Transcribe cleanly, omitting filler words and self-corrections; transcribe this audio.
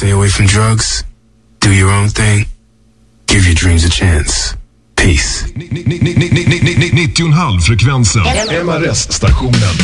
stay away from drugs, do your own thing, give your dreams a chance. Peace. 90,5 frekvensen. MRS-stationen.